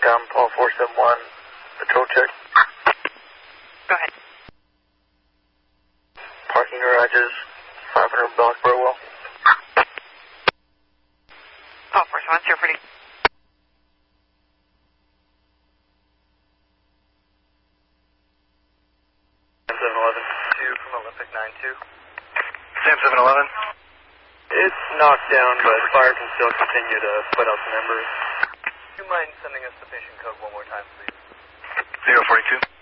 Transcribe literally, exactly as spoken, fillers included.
SOCOM, Paul four seven one, patrol check. Go ahead. Parking garages, five hundred block Burwell. Paul four seven one, zero forty. Sam seven eleven, two from Olympic nine two. Sam seven eleven. It's knocked down, but fire can still continue to put out some embers. Do you mind sending us the patient code one more time, please? zero forty-two.